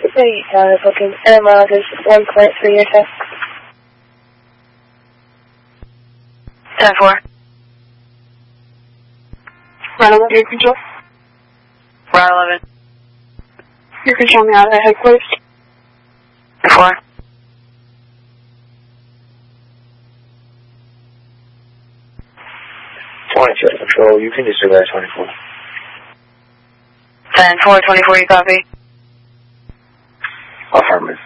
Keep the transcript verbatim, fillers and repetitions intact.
Hey, uh, booking Air Miles is one point three your test. ten four. Run eleven, your control. Run eleven. Your control me out at headquarters. ten four. twenty-two control, you can disregard twenty-four. ten four, twenty-four, you copy? Affirmative.